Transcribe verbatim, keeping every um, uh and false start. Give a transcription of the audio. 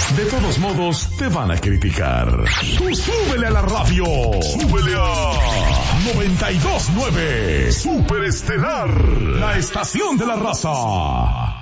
De todos modos, te van a criticar. Tú súbele a la radio. Súbele a noventa y dos punto nueve. Superestelar. La estación de la raza.